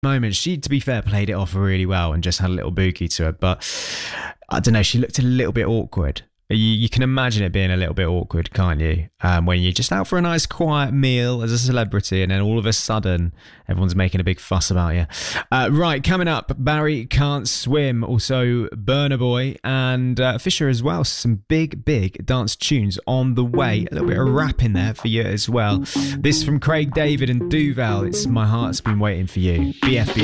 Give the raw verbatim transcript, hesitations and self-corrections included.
moment. She, to be fair, played it off really well and just had a little boogie to her. But I don't know, she looked a little bit awkward. You, you can imagine it being a little bit awkward, can't you? Um, when you're just out for a nice quiet meal as a celebrity and then all of a sudden everyone's making a big fuss about you. Uh, right, coming up, Barry Can't Swim, also Burna Boy and uh, Fisher as well. Some big, big dance tunes on the way. A little bit of rap in there for you as well. This from Craig David and Duval. It's My Heart's Been Waiting For You. B F B.